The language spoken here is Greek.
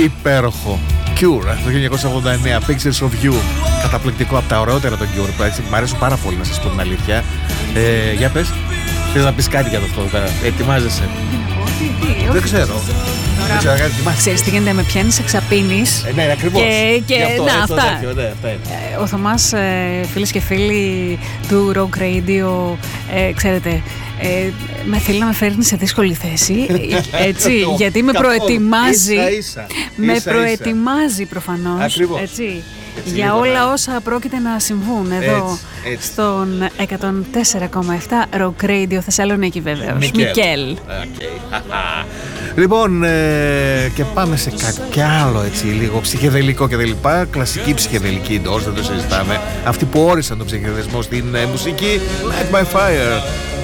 Υπέροχο. Cure, το 1989, Pictures of You. Καταπληκτικό, από τα ωραιότερα των Cure. Έτσι, μ' αρέσουν πάρα πολύ, να σας πω την αλήθεια. Για πες, θες να πεις κάτι για αυτό εδώ πέρα? Ετοιμάζεσαι? Δεν ξέρω. Ξέρεις τι γίνεται, με πιάνεις εξαπίνεις. Ναι, ακριβώς. Αυτά. Ο Θωμάς, φίλες και φίλοι του Rock Radio, ξέρετε, με θέλει να με φέρνει σε δύσκολη θέση, έτσι, γιατί με προετοιμάζει. Με προετοιμάζει προφανώς. Ακριβώς. Έτσι. Για όλα όσα πρόκειται να συμβούν εδώ έτσι. Στον 104,7 Rock Radio Θεσσαλονίκη, βεβαίως. Μικέλ. Λοιπόν, και πάμε σε κάτι άλλο, έτσι, λίγο ψυχεδελικό και τα λοιπά. Κλασική ψυχεδελική εντός, δεν το συζητάμε. Αυτοί που όρισαν τον ψυχεδελισμό στην μουσική. Light My Fire.